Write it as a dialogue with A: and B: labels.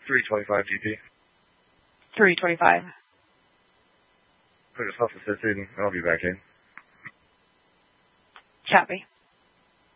A: 325 GP.
B: 325.
A: Put yourself assisted and I'll be back in.
B: Copy.